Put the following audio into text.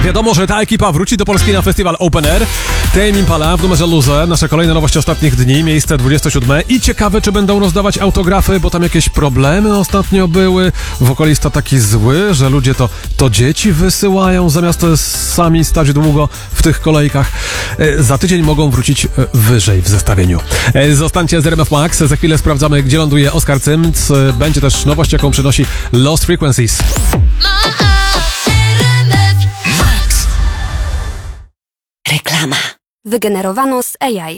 Wiadomo, że ta ekipa wróci do Polski na festiwal Open Air. Tame Impala w numerze Luze. Nasza kolejna nowość ostatnich dni, miejsce 27. I ciekawe, czy będą rozdawać autografy, bo tam jakieś problemy ostatnio były. Wokalista taki zły, że ludzie to dzieci wysyłają, zamiast sami stać długo w tych kolejkach. Za tydzień mogą wrócić wyżej w zestawieniu. Zostańcie z RMF Max. Za chwilę sprawdzamy, gdzie ląduje Oskar Cymc. Będzie też nowość, jaką przynosi Lost Frequencies. Reklama. Wygenerowano z AI.